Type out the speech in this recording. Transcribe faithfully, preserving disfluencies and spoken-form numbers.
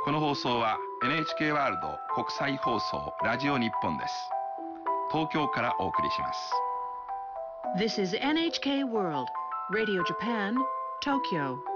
この放送は エヌエイチケー ワールド国際放送ラジオ日本です。東京からお送りします。 This is エヌエイチケー World Radio Japan, Tokyo.